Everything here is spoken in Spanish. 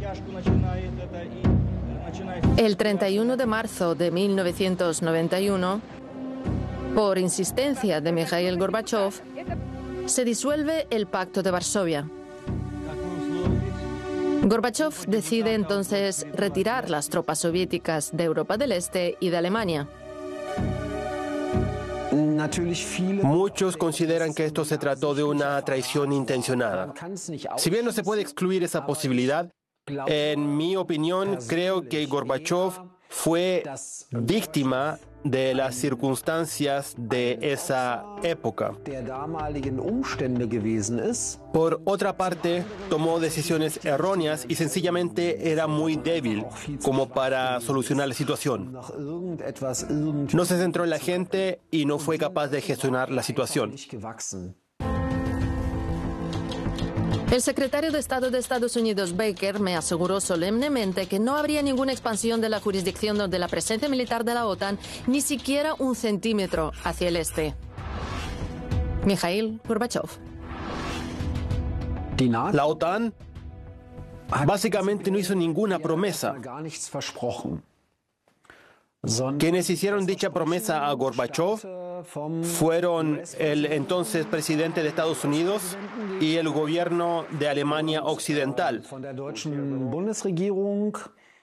El 31 de marzo de 1991, por insistencia de Mikhail Gorbachov, se disuelve el Pacto de Varsovia. Gorbachov decide entonces retirar las tropas soviéticas de Europa del Este y de Alemania. Muchos consideran que esto se trató de una traición intencionada. Si bien no se puede excluir esa posibilidad, en mi opinión creo que Gorbachov fue víctima de las circunstancias de esa época. Por otra parte, tomó decisiones erróneas y sencillamente era muy débil como para solucionar la situación. No se centró en la gente y no fue capaz de gestionar la situación. El secretario de Estado de Estados Unidos, Baker, me aseguró solemnemente que no habría ninguna expansión de la jurisdicción de la presencia militar de la OTAN, ni siquiera un centímetro hacia el este. Mikhail Gorbachov. La OTAN básicamente no hizo ninguna promesa. Quienes hicieron dicha promesa a Gorbachov fueron el entonces presidente de Estados Unidos y el gobierno de Alemania Occidental.